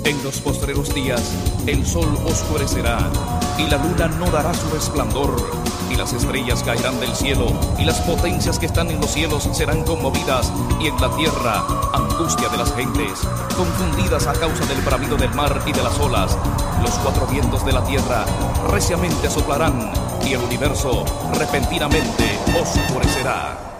En los postreros días, el sol oscurecerá, y la luna no dará su resplandor, y las estrellas caerán del cielo, y las potencias que están en los cielos serán conmovidas, y en la tierra, angustia de las gentes, confundidas a causa del bramido del mar y de las olas. Los cuatro vientos de la tierra reciamente soplarán, y el universo repentinamente oscurecerá.